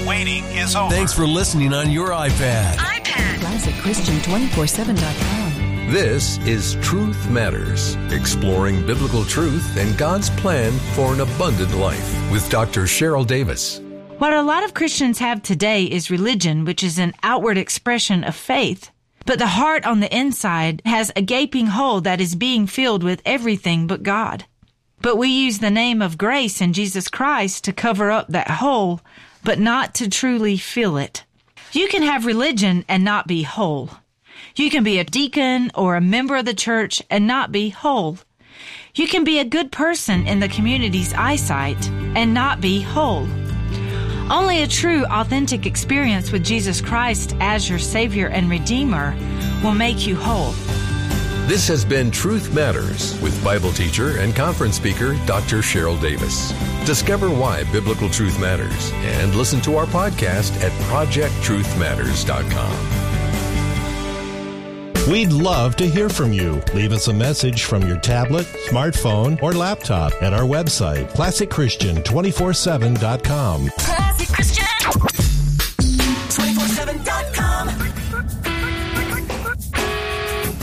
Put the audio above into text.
waiting is over. Thanks for listening on your iPad. ClassicChristian247.com. This is Truth Matters, exploring biblical truth and God's plan for an abundant life with Dr. Cheryl Davis. What a lot of Christians have today is religion, which is an outward expression of faith. But the heart on the inside has a gaping hole that is being filled with everything but God. But we use the name of grace in Jesus Christ to cover up that hole, but not to truly fill it. You can have religion and not be whole. You can be a deacon or a member of the church and not be whole. You can be a good person in the community's eyesight and not be whole. Only a true, authentic experience with Jesus Christ as your Savior and Redeemer will make you whole. This has been Truth Matters with Bible teacher and conference speaker Dr. Cheryl Davis. Discover why biblical truth matters and listen to our podcast at projecttruthmatters.com. We'd love to hear from you. Leave us a message from your tablet, smartphone, or laptop at our website, ClassicChristian247.com.